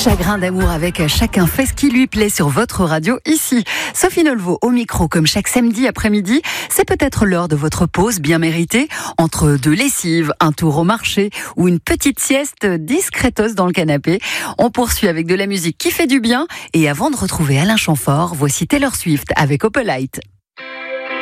Chagrin d'amour avec Chacun fait ce qui lui plaît sur votre radio ici. Sophie Nolvo au micro comme chaque samedi après-midi. C'est peut-être l'heure de votre pause bien méritée entre deux lessives, un tour au marché ou une petite sieste discretos dans le canapé. On poursuit avec de la musique qui fait du bien et avant de retrouver Alain Chamfort, voici Taylor Swift avec Opalite.